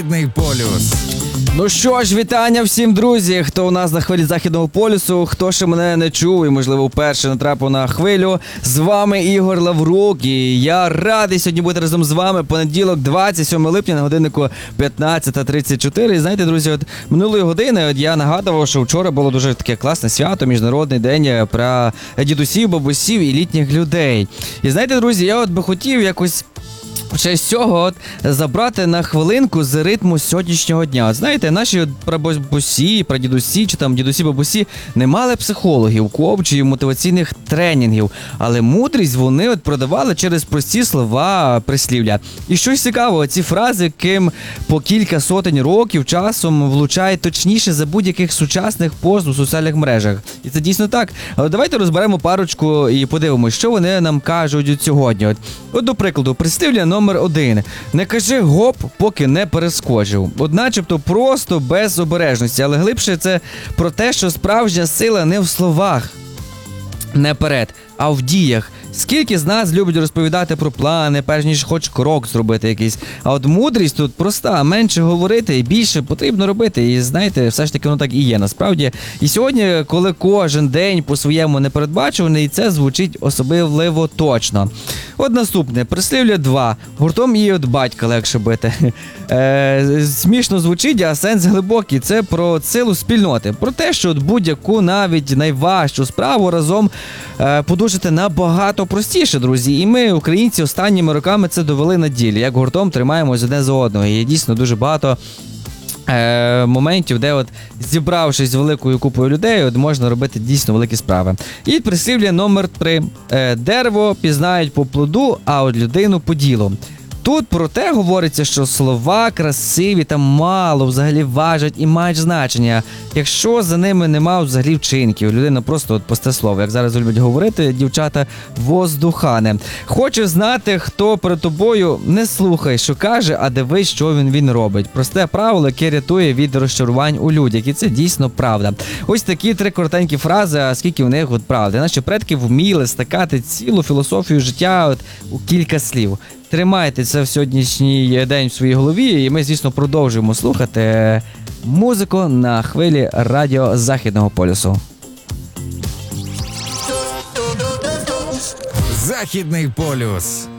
Західний полюс. Ну що ж, вітання всім, друзі, хто у нас на хвилі Західного полюсу, хто ще мене не чув і, можливо, вперше натрапив на хвилю. З вами Ігор Лаврук, і я радий сьогодні бути разом з вами. Понеділок, 27 липня, на годиннику 15:34. І знаєте, друзі, от минулої години я нагадував, що вчора було дуже таке класне свято, Міжнародний день про дідусів, бабусів і літніх людей. І знаєте, друзі, я от би хотів якось в честь цього забрати на хвилинку з ритму сьогоднішнього дня. От знаєте, наші прабабусі, прадідусі чи там дідусі-бабусі не мали психологів, коучів, мотиваційних тренінгів, але мудрість вони от продавали через прості слова, прислів'я. І щось цікаво, ці фрази, ким по кілька сотень років часом влучають точніше за будь-яких сучасних пост у соціальних мережах. І це дійсно так. Але давайте розберемо парочку і подивимося, що вони нам кажуть сьогодні. От до прикладу, прислів'я номер 1. Не кажи гоп, поки не перескочив. От начебто просто без обережності, але глибше це про те, що справжня сила не в словах, не перед, а в діях. Скільки з нас любить розповідати про плани, перш ніж хоч крок зробити якийсь. А от мудрість тут проста, менше говорити і більше потрібно робити. І знаєте, все ж таки воно так і є насправді. І сьогодні, коли кожен день по-своєму непередбачуваний, це звучить особливо точно. От наступне, прислів'я 2. Гуртом її от батька легше бити. Смішно звучить, а сенс глибокий. Це про силу спільноти. Про те, що от будь-яку навіть найважчу справу разом подужити набагато простіше, друзі. І ми, українці, останніми роками це довели на ділі. Як гуртом тримаємось одне за одного. І є дійсно дуже багато моментів, де от зібравшись з великою купою людей, от можна робити дійсно великі справи. І прислів'я номер 3. Дерево пізнають по плоду, а от людину по ділу. Тут про те говориться, що слова красиві та мало взагалі важать і мають значення, якщо за ними нема взагалі вчинків. Людина просто от пусте слово, як зараз люблять говорити дівчата, воздухане. Хочеш знати, хто перед тобою, не слухай, що каже, а дивись, що він робить. Просте правило, яке рятує від розчарувань у людях, і це дійсно правда. Ось такі 3 коротенькі фрази, а скільки в них от правди. Наші предки вміли стакати цілу філософію життя от у кілька слів. Тримайте це в сьогоднішній день в своїй голові, і ми, звісно, продовжуємо слухати музику на хвилі радіо Західного полюсу. Західний полюс.